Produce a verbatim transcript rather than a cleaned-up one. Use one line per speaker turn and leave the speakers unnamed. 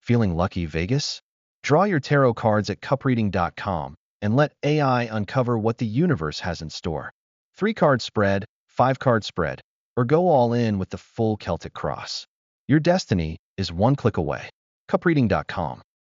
Feeling lucky, Vegas? Draw your tarot cards at cup reading dot com and let A I uncover what the universe has in store. Three-card spread, five-card spread, or go all in with the full Celtic cross. Your destiny is one click away. cup reading dot com